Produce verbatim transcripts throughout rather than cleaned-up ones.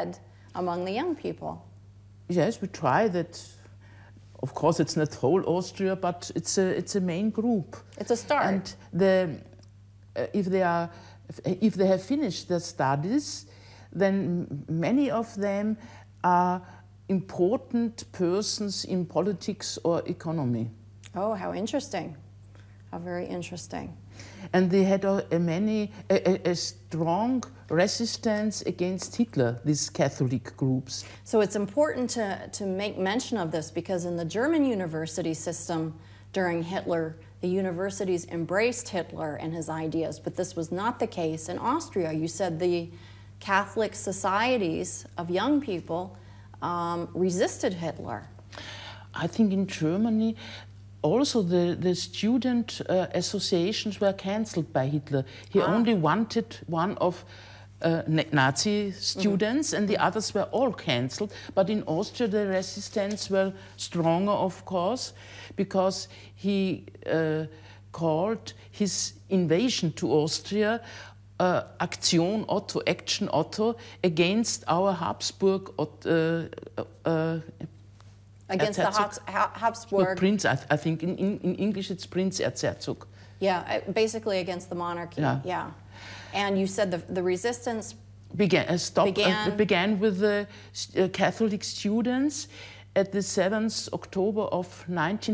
spread among the young people. Yes, we try that. Of course, it's not whole Austria, but it's a it's a main group. It's a start. And the uh, if they are if they have finished their studies, then many of them are important persons in politics or economy. Oh, how interesting! How very interesting. And they had a, a many a, a, a strong resistance against Hitler, these Catholic groups. So it's important to, to make mention of this, because in the German university system during Hitler, the universities embraced Hitler and his ideas, but this was not the case in Austria. You said the Catholic societies of young people um, resisted Hitler. I think in Germany also the, the student uh, associations were cancelled by Hitler. He ah. only wanted one of uh, Nazi students, mm-hmm. and the others were all cancelled. But in Austria the resistance were stronger, of course, because he uh, called his invasion to Austria uh, Aktion Otto, Action Otto, against our Habsburg uh, uh, Against Erzherzog. the Habs Habsburg. Well, Prince, I, th I think in, in, in English it's Prince Erzherzog. Yeah, basically against the monarchy. Yeah. yeah. And you said the, the resistance began, uh, stopped, began... Uh, began with the uh, Catholic students at the seventh of October of nineteen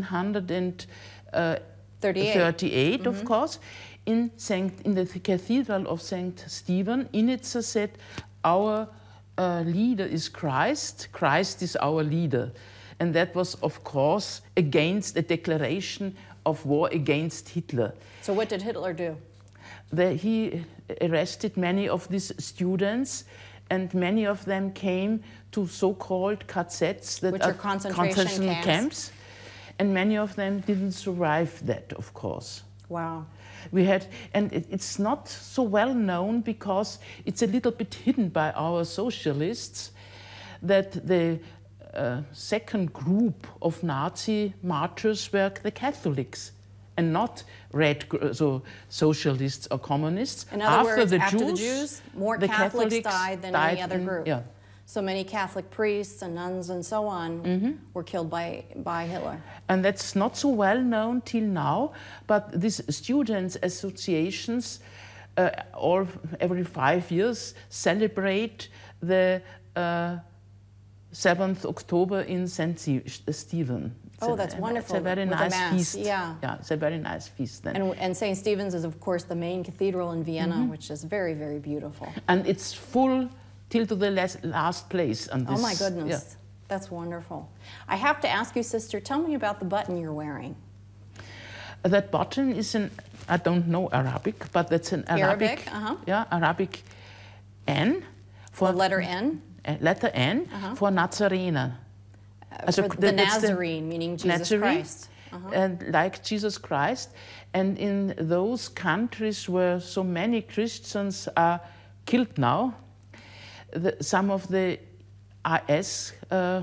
thirty-eight, mm-hmm. of course, in, Saint, in the Cathedral of Saint Stephen. Initza said, our uh, leader is Christ, Christ is our leader. And that was, of course, against a declaration of war against Hitler. So what did Hitler do? The, he arrested many of these students, and many of them came to so-called K Zs, that Which are, are concentration, concentration camps. camps. And many of them didn't survive that, of course. Wow. We had, and it, it's not so well known because it's a little bit hidden by our socialists, that the Uh, second group of Nazi martyrs were the Catholics, and not red, so socialists or communists. In other after words, the after Jews, the Jews, more the Catholics, Catholics died than died any other in, group. Yeah. So many Catholic priests and nuns and so on mm-hmm. were killed by, by Hitler. And that's not so well known till now, but these students' associations uh, all every five years celebrate the uh, seventh of October in Saint Stephen. Oh, that's a, wonderful. It's a very With nice a mass. feast. Yeah. yeah, it's a very nice feast then. And, and Saint Stephen's is, of course, the main cathedral in Vienna, mm-hmm. which is very, very beautiful. And it's full till to the last, last place. On this, oh, my goodness. Yeah. That's wonderful. I have to ask you, sister, tell me about the button you're wearing. Uh, that button is an, I don't know Arabic, but that's an Arabic, Arabic uh-huh. yeah, Arabic N. For the letter N? Letter N uh-huh. for Nazarener. Uh, for the, the Nazarene, the meaning Jesus Nazarene, Christ. Uh-huh. And like Jesus Christ. And in those countries where so many Christians are killed now, the, some of the I S uh,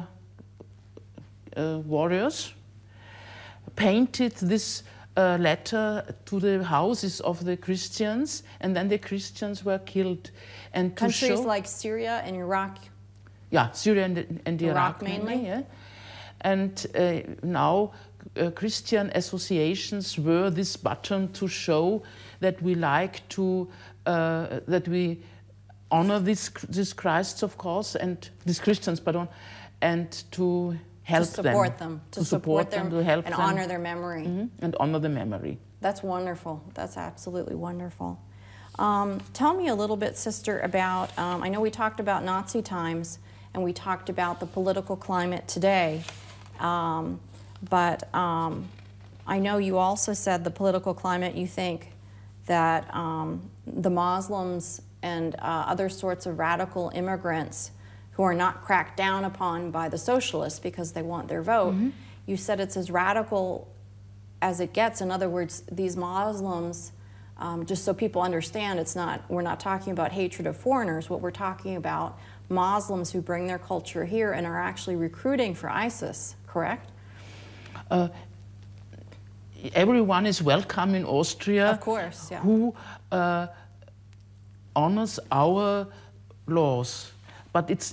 uh, warriors painted this uh, letter to the houses of the Christians, and then the Christians were killed. And countries to show, like Syria and Iraq. Yeah, Syria and, and Iraq, Iraq mainly. mainly yeah. And uh, now uh, Christian associations wear this button to show that we like to, uh, that we honor these this Christs, of course, and these Christians, pardon, and to help them. To support them. them. To, to support, support them, them, to help and them. honor their memory. Mm-hmm. And honor the memory. That's wonderful. That's absolutely wonderful. Um, tell me a little bit, sister, about, um, I know we talked about Nazi times, and we talked about the political climate today, um, but um, I know you also said the political climate, you think that um, the Muslims and uh, other sorts of radical immigrants who are not cracked down upon by the socialists because they want their vote, mm-hmm. you said it's as radical as it gets. In other words, these Muslims, um, just so people understand, it's not, we're not talking about hatred of foreigners. What we're talking about, Muslims who bring their culture here and are actually recruiting for ISIS, correct? Uh, everyone is welcome in Austria. Of course, yeah. Who uh, honors our laws. But it's